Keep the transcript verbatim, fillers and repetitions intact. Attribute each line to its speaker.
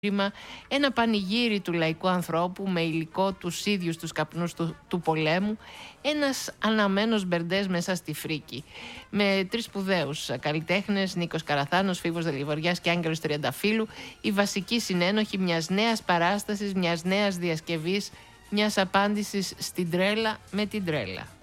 Speaker 1: ένα πανηγύρι του λαϊκού ανθρώπου με υλικό τους ίδιους τους καπνούς του, του πολέμου, ένας αναμένος Μπερντές μέσα στη φρίκη, με τρεις σπουδαίους καλλιτέχνες, Νίκος Καραθάνος, Φίβος Δελιβοριάς και Άγγελος Τριανταφύλου, η βασική συνένοχη μιας νέας παράστασης, μιας νέας διασκευής, μιας απάντησης στην τρέλα με την τρέλα.